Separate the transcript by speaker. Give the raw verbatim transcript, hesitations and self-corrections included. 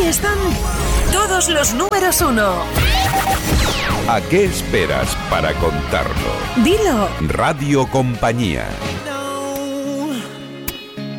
Speaker 1: están todos los números uno.
Speaker 2: ¿A qué esperas para contarlo?
Speaker 1: Dilo.
Speaker 2: Radio Compañía.